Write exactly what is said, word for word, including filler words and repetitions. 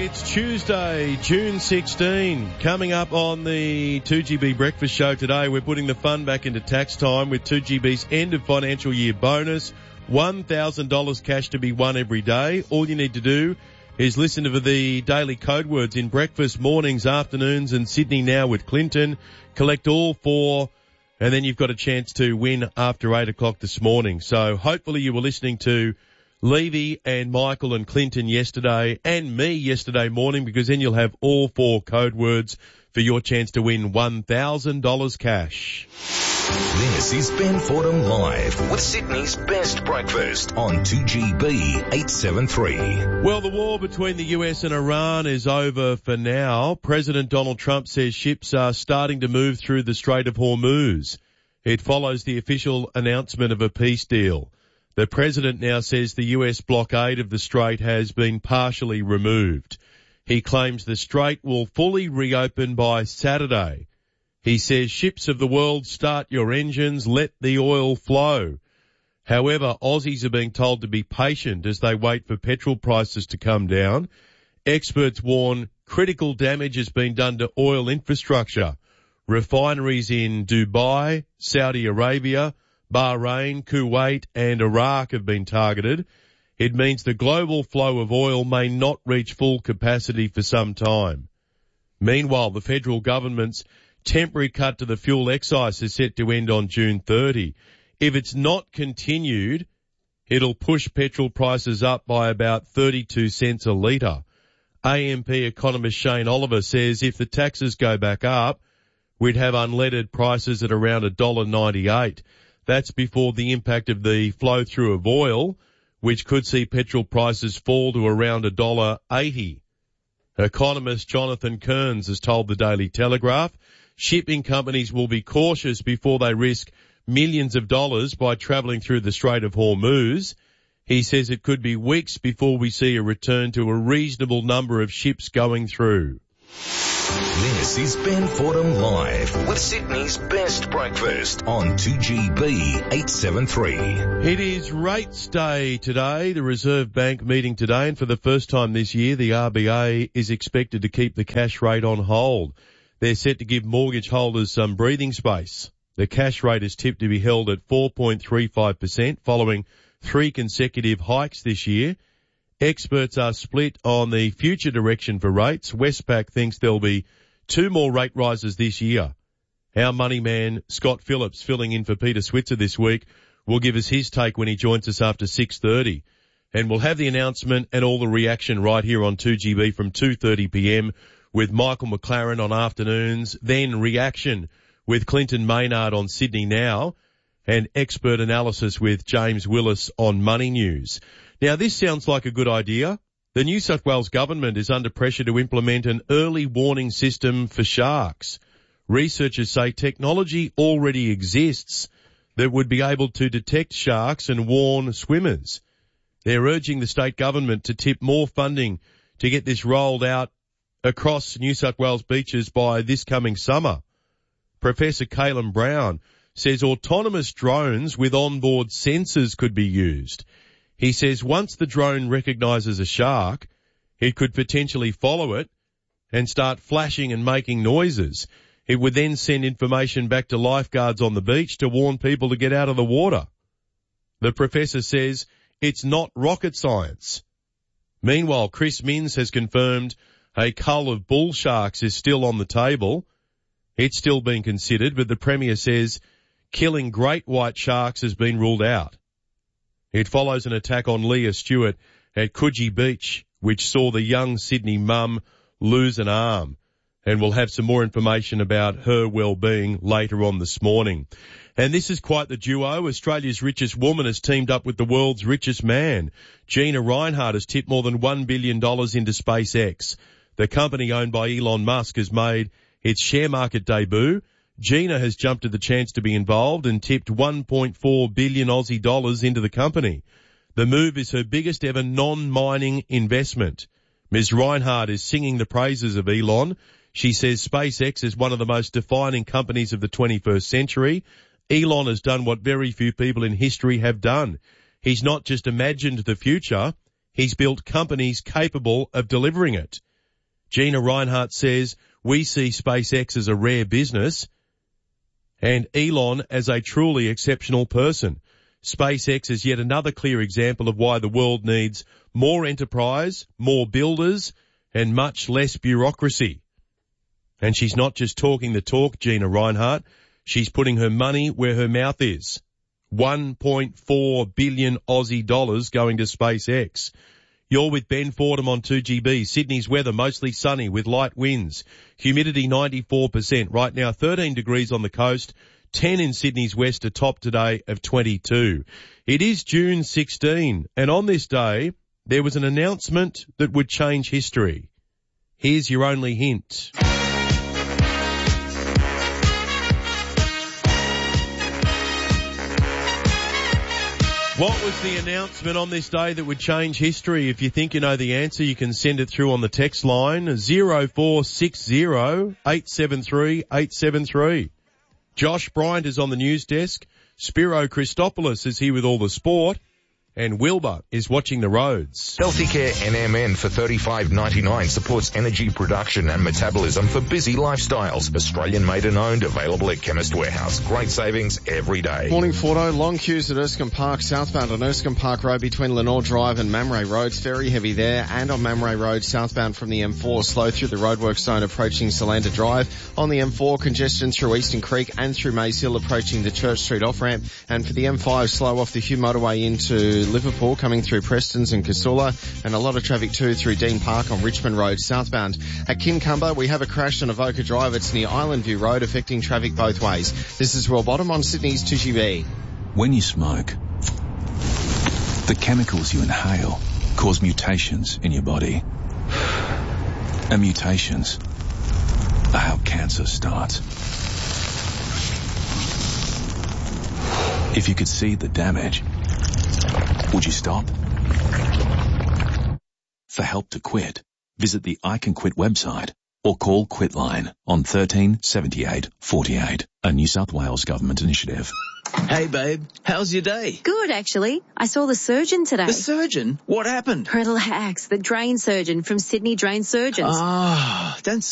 It's Tuesday, June sixteenth. Coming up on the two G B Breakfast Show today, we're putting the fun back into tax time with two G B's end of financial year bonus. one thousand dollars cash to be won every day. All you need to do is listen to the daily code words in breakfast, mornings, afternoons, and Sydney Now with Clinton. Collect all four, and then you've got a chance to win after eight o'clock this morning. So hopefully you were listening to Levy and Michael and Clinton yesterday and me yesterday morning, because then you'll have all four code words for your chance to win one thousand dollars cash. This is Ben Fordham Live with Sydney's best breakfast on two G B eight seventy-three. Well, the war between the U S and Iran is over for now. President Donald Trump says ships are starting to move through the Strait of Hormuz. It follows the official announcement of a peace deal. The president now says the U S blockade of the strait has been partially removed. He claims the strait will fully reopen by Saturday. He says, ships of the world, start your engines, let the oil flow. However, Aussies are being told to be patient as they wait for petrol prices to come down. Experts warn critical damage has been done to oil infrastructure. Refineries in Dubai, Saudi Arabia, Bahrain, Kuwait and Iraq have been targeted. It means the global flow of oil may not reach full capacity for some time. Meanwhile, the federal government's temporary cut to the fuel excise is set to end on June thirtieth. If it's not continued, it'll push petrol prices up by about thirty-two cents a litre. A M P economist Shane Oliver says if the taxes go back up, we'd have unleaded prices at around one dollar ninety-eight. That's before the impact of the flow-through of oil, which could see petrol prices fall to around one dollar eighty. Economist Jonathan Kearns has told the Daily Telegraph shipping companies will be cautious before they risk millions of dollars by travelling through the Strait of Hormuz. He says it could be weeks before we see a return to a reasonable number of ships going through. This is Ben Fordham Live with Sydney's best breakfast on two G B eight seventy-three. It is rates day today, the Reserve Bank meeting today, and for the first time this year, the R B A is expected to keep the cash rate on hold. They're set to give mortgage holders some breathing space. The cash rate is tipped to be held at four point three five percent following three consecutive hikes this year. Experts are split on the future direction for rates. Westpac thinks there'll be two more rate rises this year. Our money man, Scott Phillips, filling in for Peter Switzer this week, will give us his take when he joins us after six thirty. And we'll have the announcement and all the reaction right here on two G B from two thirty p.m. with Michael McLaren on afternoons, then reaction with Clinton Maynard on Sydney Now, and expert analysis with James Willis on Money News. Now, this sounds like a good idea. The New South Wales government is under pressure to implement an early warning system for sharks. Researchers say technology already exists that would be able to detect sharks and warn swimmers. They're urging the state government to tip more funding to get this rolled out across New South Wales beaches by this coming summer. Professor Caleb Brown says autonomous drones with onboard sensors could be used. He says once the drone recognises a shark, it could potentially follow it and start flashing and making noises. It would then send information back to lifeguards on the beach to warn people to get out of the water. The professor says it's not rocket science. Meanwhile, Chris Minns has confirmed a cull of bull sharks is still on the table. It's still being considered, but the Premier says killing great white sharks has been ruled out. It follows an attack on Leah Stewart at Coogee Beach, which saw the young Sydney mum lose an arm. And we'll have some more information about her well-being later on this morning. And this is quite the duo. Australia's richest woman has teamed up with the world's richest man. Gina Rinehart has tipped more than one billion dollars into SpaceX. The company owned by Elon Musk has made its share market debut. Gina has jumped at the chance to be involved and tipped one point four billion Aussie dollars into the company. The move is her biggest ever non-mining investment. Miz Rinehart is singing the praises of Elon. She says SpaceX is one of the most defining companies of the twenty-first century. Elon has done what very few people in history have done. He's not just imagined the future, he's built companies capable of delivering it. Gina Rinehart says, we see SpaceX as a rare business and Elon as a truly exceptional person. SpaceX is yet another clear example of why the world needs more enterprise, more builders, and much less bureaucracy. And she's not just talking the talk, Gina Rinehart. She's putting her money where her mouth is. one point four billion Aussie dollars going to SpaceX. You're with Ben Fordham on two G B. Sydney's weather mostly sunny with light winds. Humidity ninety-four percent. Right now thirteen degrees on the coast. ten in Sydney's west, a top today of twenty-two. It is June sixteenth, and on this day, there was an announcement that would change history. Here's your only hint. What was the announcement on this day that would change history? If you think you know the answer, you can send it through on the text line, zero four six zero eight seven three eight seven three. Josh Bryant is on the news desk. Spiro Christopoulos is here with all the sport. And Wilbur is watching the roads. HealthyCare N M N for thirty-five ninety-nine supports energy production and metabolism for busy lifestyles. Australian made and owned, available at Chemist Warehouse. Great savings every day. Morning, Fordo. Long queues at Erskine Park, southbound on Erskine Park Road between Lenore Drive and Mamre Road. It's very heavy there. And on Mamre Road, southbound from the M four, slow through the roadworks zone approaching Solander Drive. On the M four, congestion through Eastern Creek and through Maze Hill approaching the Church Street off-ramp. And for the M five, slow off the Hugh motorway into Liverpool, coming through Prestons and Casula, and a lot of traffic too through Dean Park on Richmond Road southbound. At Kincumber, we have a crash on Avoca Drive. It's near Island View Road, affecting traffic both ways. This is Will Bottom on Sydney's two G B. When you smoke, the chemicals you inhale cause mutations in your body. And mutations are how cancer starts. If you could see the damage, would you stop? For help to quit, visit the I Can Quit website or call Quitline on thirteen seventy-eight forty-eight, a New South Wales government initiative. Hey babe, how's your day? Good, actually. I saw the surgeon today. The surgeon? What happened? Relax, the drain surgeon from Sydney Drain Surgeons. Ah, don't